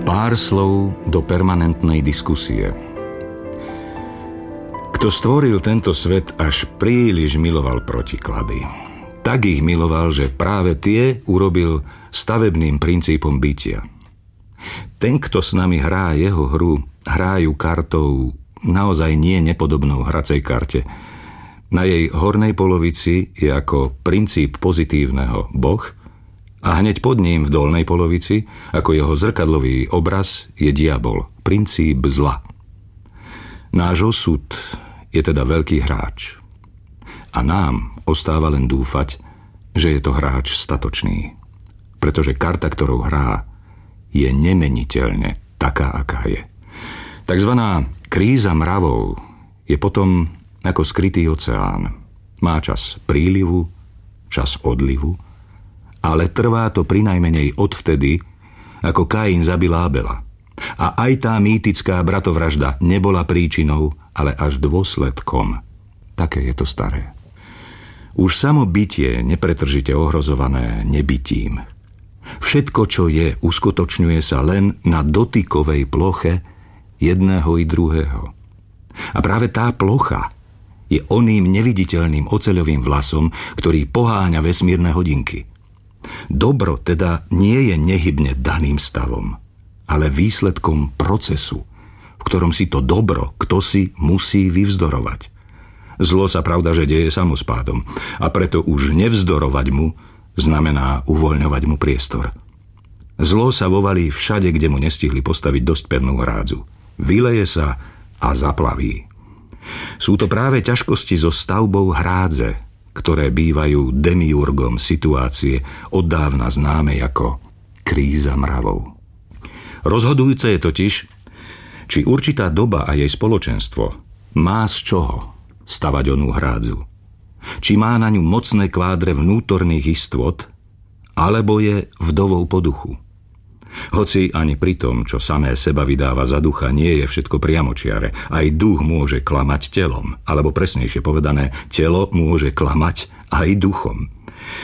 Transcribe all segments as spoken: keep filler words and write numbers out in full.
Pár slov do permanentnej diskusie. Kto stvoril tento svet, až príliš miloval protiklady. Tak ich miloval, že práve tie urobil stavebným princípom bytia. Ten, kto s nami hrá jeho hru, hrajú kartou naozaj nie nepodobnou hracej karte. Na jej hornej polovici je ako princíp pozitívneho Boh a hneď pod ním v dolnej polovici, ako jeho zrkadlový obraz, je diabol, princíp zla. Náš osud je teda veľký hráč. A nám ostáva len dúfať, že je to hráč statočný. Pretože karta, ktorou hrá, je nemeniteľne taká, aká je. Takzvaná kríza mravov je potom ako skrytý oceán. Má čas prílivu, čas odlivu, ale trvá to prinajmenej odvtedy, ako Kain zabil Ábela. A aj tá mýtická bratovražda nebola príčinou, ale až dôsledkom. Také je to staré. Už samo bytie nepretržite ohrozované nebytím. Všetko, čo je, uskutočňuje sa len na dotykovej ploche jedného i druhého. A práve tá plocha je oným neviditeľným oceľovým vlasom, ktorý poháňa vesmírne hodinky. Dobro teda nie je nehybne daným stavom, ale výsledkom procesu, v ktorom si to dobro kdosi musí vyvzdorovať. Zlo sa pravda, že deje samospádom a preto už nevzdorovať mu znamená uvoľňovať mu priestor. Zlo sa vovalí všade, kde mu nestihli postaviť dosť pevnú hrádzu. Vyleje sa a zaplaví. Sú to práve ťažkosti so stavbou hrádze, ktoré bývajú demiurgom situácie oddávna známej ako kríza mravov. Rozhodujúce je totiž, či určitá doba a jej spoločenstvo má z čoho stavať onú hrádzu. Či má na ňu mocné kvádre vnútorných istôt, alebo je vdovou po duchu. Hoci ani pri tom, čo samé seba vydáva za ducha, nie je všetko priamočiare. Aj duch môže klamať telom, alebo presnejšie povedané, telo môže klamať aj duchom.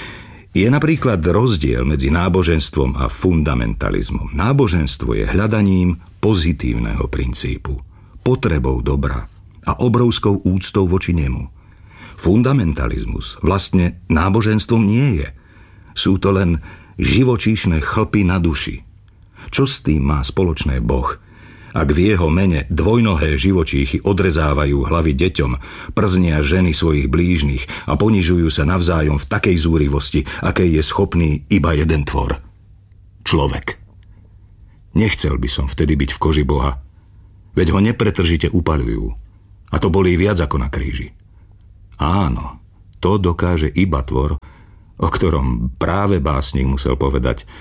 Je napríklad rozdiel medzi náboženstvom a fundamentalizmom. Náboženstvo je hľadaním pozitívneho princípu, potrebou dobra a obrovskou úctou voči nemu. Fundamentalizmus vlastne náboženstvom nie je. Sú to len živočíšne chlpy na duši. Čo s tým má spoločné Boh, ak v jeho mene dvojnohé živočíchy odrezávajú hlavy deťom, prznia ženy svojich blížnych a ponižujú sa navzájom v takej zúrivosti, akej je schopný iba jeden tvor? Človek. Nechcel by som vtedy byť v koži Boha, veď ho nepretržite upaľujú. A to bolí viac ako na kríži. Áno, to dokáže iba tvor, o ktorom práve básnik musel povedať,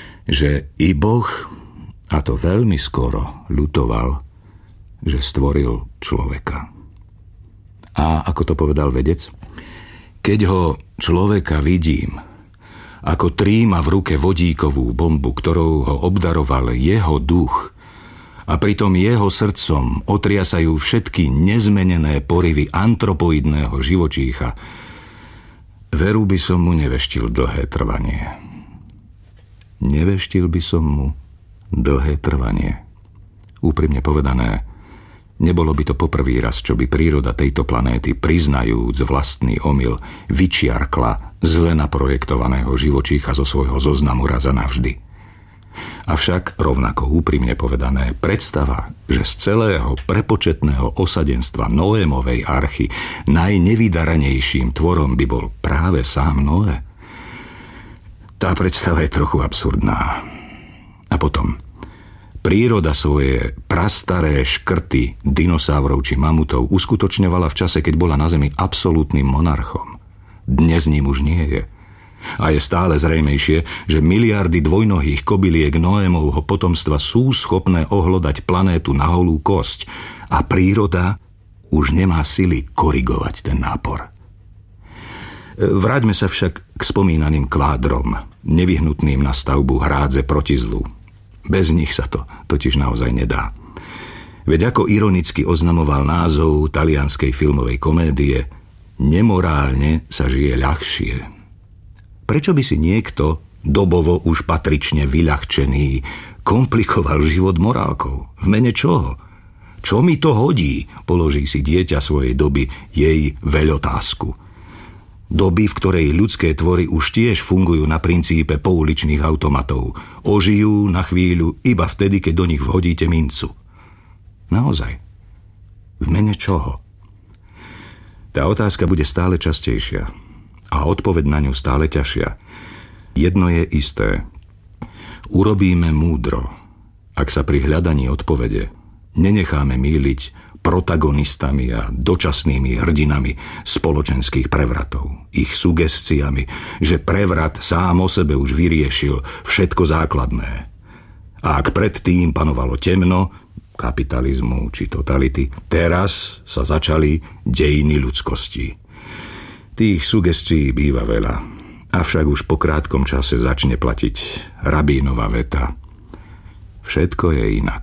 že i Boh, a to veľmi skoro, ľutoval, že stvoril človeka. A ako to povedal vedec? Keď ho človeka vidím, ako tríma v ruke vodíkovú bombu, ktorou ho obdaroval jeho duch, a pritom jeho srdcom otriasajú všetky nezmenené porivy antropoidného živočícha, veru by som mu neveštil dlhé trvanie. Neveštil by som mu dlhé trvanie. Úprimne povedané, nebolo by to poprvý raz, čo by príroda tejto planéty, priznajúc vlastný omyl, vyčiarkla zle naprojektovaného živočícha zo svojho zoznamu raz a navždy. Avšak, rovnako úprimne povedané, predstava, že z celého prepočetného osadenstva Noémovej archy najnevydaranejším tvorom by bol práve sám Noé, tá predstava je trochu absurdná. A potom, príroda svoje prastaré škrty dinosaurov či mamutov uskutočňovala v čase, keď bola na Zemi absolútnym monarchom. Dnes ním už nie je. A je stále zrejmejšie, že miliardy dvojnohých kobyliek Noémovho potomstva sú schopné ohlodať planétu na holú kosť a príroda už nemá sily korigovať ten nápor. Vráťme sa však k spomínaným kvádrom, nevyhnutným na stavbu hrádze proti zlu. Bez nich sa to totiž naozaj nedá. Veď ako ironicky oznamoval názov talianskej filmovej komédie, nemorálne sa žije ľahšie. Prečo by si niekto, dobovo už patrične vyľahčený, komplikoval život morálkou. V mene čoho? Čo mi to hodí? Položí si dieťa svojej doby jej veľotázku. Doby, v ktorej ľudské tvory už tiež fungujú na princípe pouličných automatov. Ožijú na chvíľu iba vtedy, keď do nich vhodíte mincu. Naozaj. V mene čoho? Tá otázka bude stále častejšia a odpoveď na ňu stále ťažšia. Jedno je isté. Urobíme múdro, ak sa pri hľadaní odpovede nenecháme mýliť protagonistami a dočasnými hrdinami spoločenských prevratov, ich sugestiami, že prevrat sám o sebe už vyriešil všetko základné. A ak predtým panovalo temno, kapitalizmu či totality, teraz sa začali dejiny ľudskosti. Tých sugestií býva veľa, avšak už po krátkom čase začne platiť rabínova veta. Všetko je inak.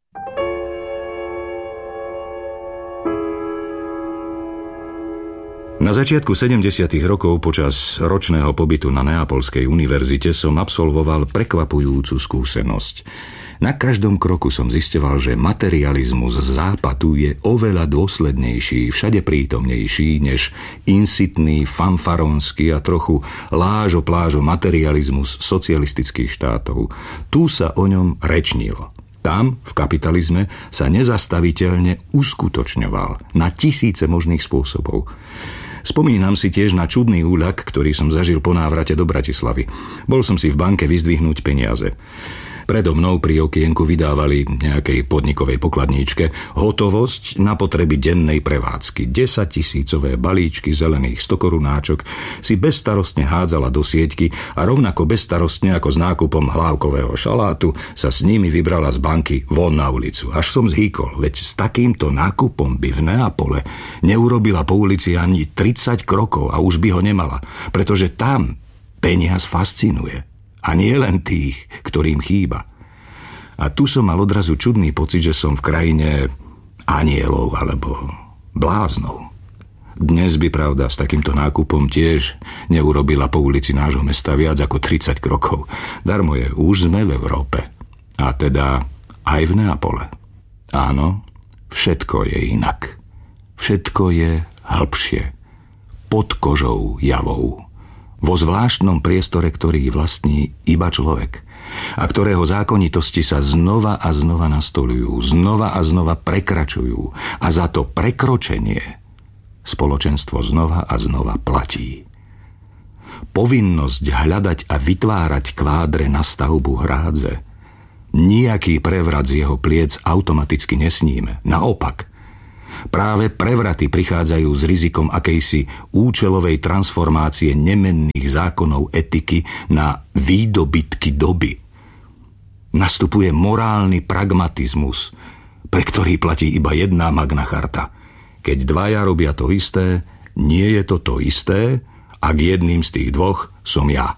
Na začiatku sedemdesiatych rokov počas ročného pobytu na Neapolskej univerzite som absolvoval prekvapujúcu skúsenosť. Na každom kroku som zisťoval, že materializmus z západu je oveľa dôslednejší, všade prítomnejší, než insitný, fanfaronský a trochu lážo-plážo materializmus socialistických štátov. Tu sa o ňom rečnilo. Tam, v kapitalizme, sa nezastaviteľne uskutočňoval na tisíce možných spôsobov. Spomínam si tiež na čudný úľak, ktorý som zažil po návrate do Bratislavy. Bol som si v banke vyzdvihnúť peniaze. Predo mnou pri okienku vydávali nejakej podnikovej pokladníčke hotovosť na potreby dennej prevádzky. desaťtisícové balíčky zelených stokorunáčok si bezstarostne hádzala do sieťky a rovnako bezstarostne ako s nákupom hlávkového šalátu sa s nimi vybrala z banky von na ulicu. Až som zhýkol, veď s takýmto nákupom by v Neapole neurobila po ulici ani tridsať krokov a už by ho nemala, pretože tam peniaz fascinuje. A nie len tých, ktorým chýba. A tu som mal odrazu čudný pocit, že som v krajine anielov alebo bláznov. Dnes by, pravda, s takýmto nákupom tiež neurobila po ulici nášho mesta viac ako tridsať krokov. Darmo je, už sme v Európe. A teda aj v Neapole. Áno, všetko je inak. Všetko je hlbšie. Pod kožou javou. Vo zvláštnom priestore, ktorý vlastní iba človek a ktorého zákonitosti sa znova a znova nastolujú, znova a znova prekračujú a za to prekročenie spoločenstvo znova a znova platí. Povinnosť hľadať a vytvárať kvádre na stavbu hrádze. Nijaký prevrat z jeho pliec automaticky nesníme. Naopak, práve prevraty prichádzajú s rizikom akejsi účelovej transformácie nemenných zákonov etiky na výdobytky doby. Nastupuje morálny pragmatizmus, pre ktorý platí iba jedna Magna Charta. Keď dvaja robia to isté, nie je to to isté, ak jedným z tých dvoch som ja.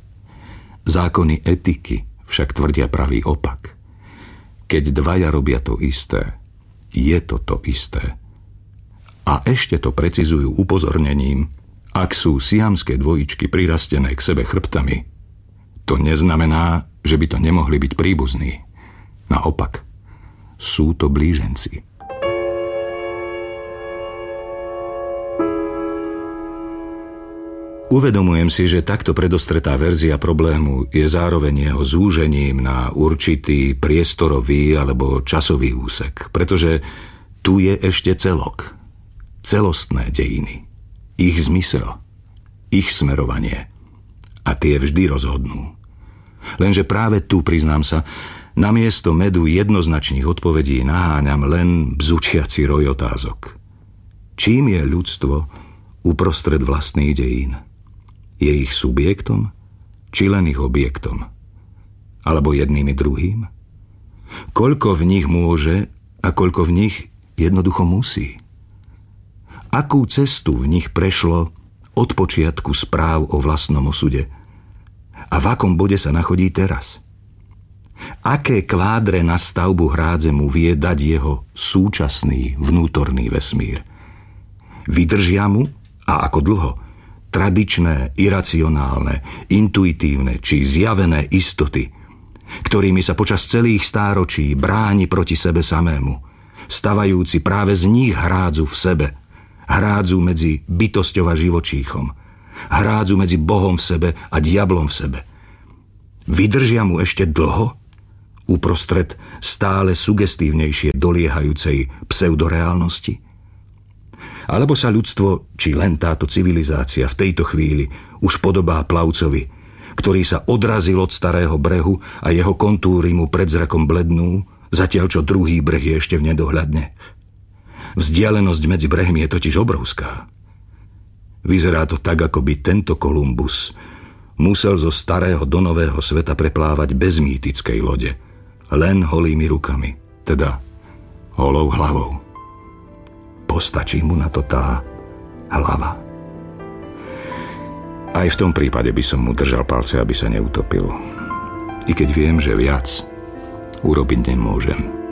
Zákony etiky však tvrdia pravý opak. Keď dvaja robia to isté, je to to isté. A ešte to precizujú upozornením, ak sú siamské dvojičky prirastené k sebe chrbtami, to neznamená, že by to nemohli byť príbuzní. Naopak, sú to blíženci. Uvedomujem si, že takto predostretá verzia problému je zároveň jeho zúžením na určitý priestorový alebo časový úsek, pretože tu je ešte celok, celostné dejiny, ich zmysel, ich smerovanie a tie vždy rozhodnú. Lenže práve tu, priznám sa, namiesto medu jednoznačných odpovedí naháňam len bzučiaci roj otázok. Čím je ľudstvo uprostred vlastných dejín? Je ich subjektom, či len ich objektom? Alebo jedným i druhým? Koľko v nich môže a koľko v nich jednoducho musí? Akú cestu v nich prešlo od počiatku správ o vlastnom osude? A v akom bode sa nachodí teraz? Aké kvádre na stavbu hrádze mu vie dať jeho súčasný vnútorný vesmír? Vydržia mu, a ako dlho, tradičné, iracionálne, intuitívne či zjavené istoty, ktorými sa počas celých stáročí bráni proti sebe samému, stavajúci práve z nich hrádzu v sebe, hrádzu medzi bytosťou a živočíchom, hrádzu medzi Bohom v sebe a diablom v sebe. Vydržia mu ešte dlho uprostred stále sugestívnejšie doliehajúcej pseudoreálnosti? Alebo sa ľudstvo, či len táto civilizácia v tejto chvíli už podobá plavcovi, ktorý sa odrazil od starého brehu a jeho kontúry mu pred zrakom blednú, zatiaľ čo druhý breh je ešte v nedohľadne. Vzdialenosť medzi brehmi je totiž obrovská. Vyzerá to tak, ako by tento Kolumbus musel zo starého do nového sveta preplávať bez mýtickej lode, len holými rukami, teda holou hlavou. Postačí mu na to tá hlava. Aj v tom prípade by som mu držal palce, aby sa neutopil. I keď viem, že viac urobiť nemôžem.